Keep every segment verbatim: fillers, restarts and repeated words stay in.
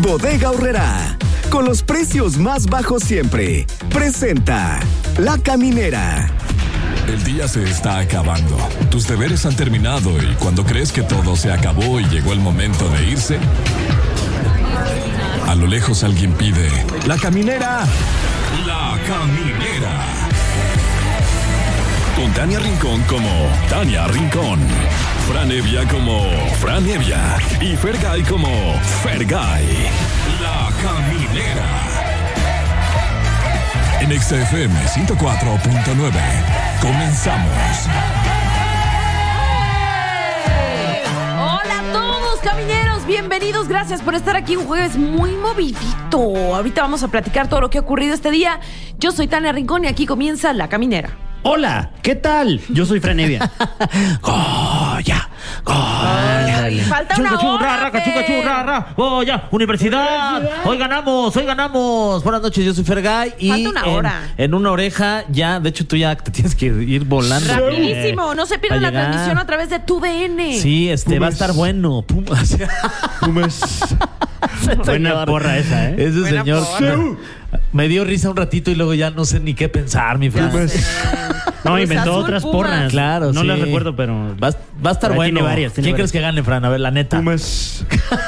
Bodega Aurrerá, con los precios más bajos siempre, presenta La Caminera. El día se está acabando. Tus deberes han terminado y cuando crees que todo se acabó y llegó el momento de irse, a lo lejos alguien pide: ¡La Caminera! ¡La Caminera! Con Tania Rincón como Tania Rincón, Fran Evia como Fran Evia y Fergay como Fergay. La Caminera. En X F M ciento cuatro punto nueve. Comenzamos. Hola a todos, camineros, bienvenidos, gracias por estar aquí un jueves muy movidito. Ahorita vamos a platicar todo lo que ha ocurrido este día. Yo soy Tania Rincón y aquí comienza La Caminera. Hola, ¿qué tal? Yo soy Fran Evia. Goya, Goya. Falta una hora, Chuca, churra, ra. Goya, universidad. Hoy ganamos, hoy ganamos. Buenas noches, yo soy Fergay. Y falta una en, hora. En una oreja ya, de hecho tú ya te tienes que ir volando. Rapidísimo, no se pierdan la llegar. transmisión a través de tu D N. Sí, este, Pumas. va a estar bueno. Pumas. Pumas. Buena porra esa, ¿eh? Ese Buena señor porra. me dio risa un ratito y luego ya no sé ni qué pensar, mi Fran. No, Cruz inventó Azul, otras Pumas. porras. Claro, no sí. las recuerdo, pero Va, va a estar Pero bueno. tiene varias, tiene ¿Quién varias. crees que gane, Fran? A ver, la neta. Pumas.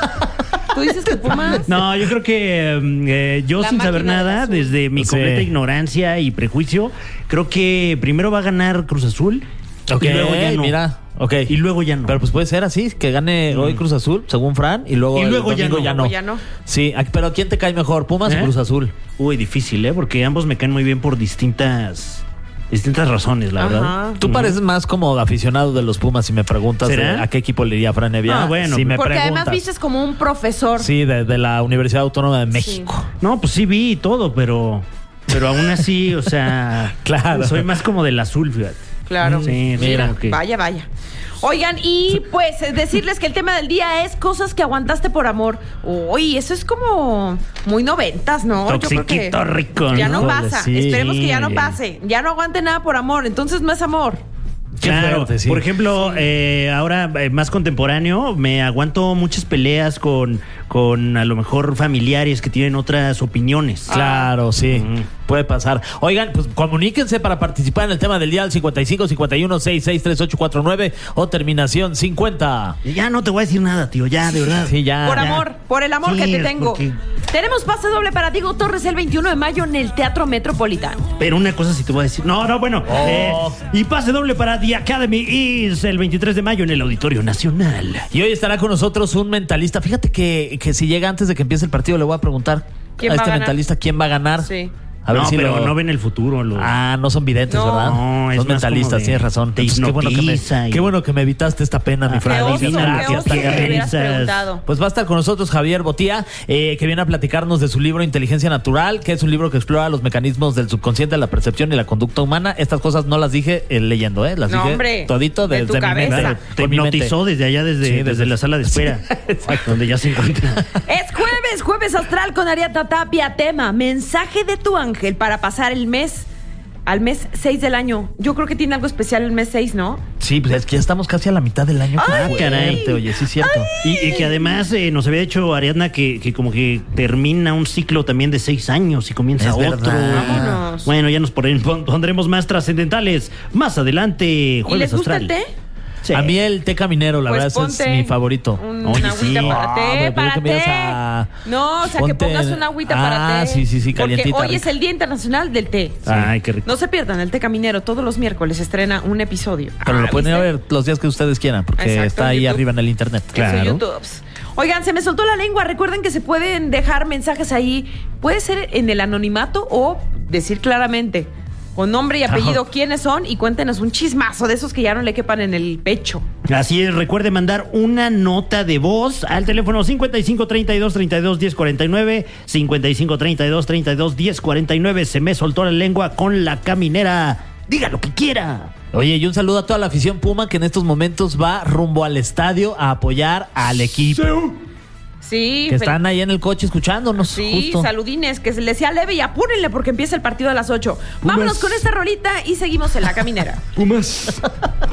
¿Tú dices que Pumas? No, yo creo que eh, yo La sin saber máquina del nada, azul. desde mi Sí. completa ignorancia y prejuicio, creo que primero va a ganar Cruz Azul Ok, y luego ya no. mira, ok. Y luego ya no. Pero pues puede ser así, que gane hoy Cruz Azul, según Fran, y luego, Y el luego ya domingo no. ya no. Luego ya no. Sí, aquí- pero ¿quién te cae mejor, Pumas ¿Eh? o Cruz Azul? Uy, difícil, ¿eh? Porque ambos me caen muy bien por distintas distintas razones, la Ajá. verdad. Tú pareces más como aficionado de los Pumas si me preguntas ¿Será? de a qué equipo le iría Fran Evia. Ah, bueno, si me Porque preguntas. además vistes como un profesor. Sí, de, de la Universidad Autónoma de México. No, pues sí vi y todo, pero pero aún así, o sea, Claro. soy más como del azul, fíjate. Claro. Sí, Mira. como que- Vaya, vaya. Oigan, y pues eh, decirles que el tema del día es cosas que aguantaste por amor. Uy, eso es como muy noventas, ¿no? Yo creo que Toxiquito rico, ya no Híjole, pasa. sí. Esperemos que ya no pase. Ya no aguante nada por amor. Entonces no es amor. Qué Claro, fuerte, sí. por ejemplo, eh, ahora eh, más contemporáneo, me aguanto muchas peleas con, con a lo mejor familiares que tienen otras opiniones. Claro, sí. Ujú. Puede pasar. Oigan, pues comuníquense para participar en el tema del día al cincuenta y cinco, cincuenta y uno, sesenta y seis, treinta y ocho cuarenta y nueve o terminación cincuenta. Ya no te voy a decir nada, tío, ya, de verdad. Sí, ya. Por ya. amor, por el amor Sí, que te tengo. porque- Tenemos pase doble para Diego Torres el veintiuno de mayo en el Teatro Metropolitano. Pero una cosa sí te voy a decir. No, no, bueno. Oh. eh, y pase doble para The Academy is el veintitrés de mayo en el Auditorio Nacional. Y hoy estará con nosotros un mentalista. Fíjate que, que si llega antes de que empiece el partido, le voy a preguntar ¿Quién a va a este ganar? mentalista quién va a ganar. Sí. A ver no, si pero lo- no ven el futuro. Los... Ah, no son videntes, No. ¿verdad? No, es son más mentalistas, como de- tienes razón. te Entonces, qué bueno que me, hipnotiza y- qué bueno que me evitaste esta pena, mi Qué Fran. oso, Adivina, qué gracias, oso que me hubieras risas. preguntado. Pues va a estar con nosotros Javier Botía, eh, que viene a platicarnos de su libro Inteligencia Natural, que es un libro que explora los mecanismos del subconsciente, la percepción y la conducta humana. Estas cosas no las dije eh, leyendo, ¿eh? Las No, dije hombre, todito de desde tu mi cabeza. mente. Claro, te con mi mente. hipnotizó desde allá, desde, Sí, desde, desde- la sala de espera, donde ya se encuentra. Es jueves, jueves astral con Ariadna Tapia. Tema, mensaje de tu ángel para pasar el mes al mes seis del año. Yo creo que tiene algo especial el mes seis, ¿no? Sí, pues es que ya estamos casi a la mitad del año. ¡Ay! Qué fuerte, oye, sí es cierto. Y, y que además eh, nos había dicho Ariadna que, que como que termina un ciclo también de seis años y comienza Es otro. verdad. Vámonos. Bueno, ya nos pon- pon- pondremos más trascendentales más adelante. ¿Y Jueves les gusta astral. el té? Sí. A mí el té caminero, la Pues verdad, ese ponte es mi favorito. un- Oye, Una agüita sí. para Ah, té, pero para que me digas té. a- No, o sea, que ponte- pongas una agüita Ah, para té. sí, sí, sí, calientita, Porque hoy rica. es el Día Internacional del Té. Ay, qué rico. No se pierdan el Té Caminero. Todos los miércoles se estrena un episodio. Pero lo Ah, pueden ir a ¿viste? ver los días que ustedes quieran, porque Exacto, está ahí YouTube. arriba en el internet. Eso, Claro. YouTube. Oigan, se me soltó la lengua. Recuerden que se pueden dejar mensajes ahí. Puede ser en el anonimato o decir claramente, con nombre y apellido, Ajá. quiénes son y cuéntenos un chismazo de esos que ya no le quepan en el pecho. Así es, recuerde mandar una nota de voz al teléfono cincuenta y cinco, treinta y dos, treinta y dos, diez, cuarenta y nueve, cincuenta y cinco, treinta y dos, treinta y dos, diez, cuarenta y nueve. Se me soltó la lengua con La Caminera. Diga lo que quiera. Oye, y un saludo a toda la afición Puma que en estos momentos va rumbo al estadio a apoyar al equipo. Sí, Que fe- están ahí en el coche escuchándonos. Sí, justo. saludines, que se les sea leve y apúrenle porque empieza el partido a las ocho. Vámonos con esta rolita y seguimos en La Caminera. Pumas.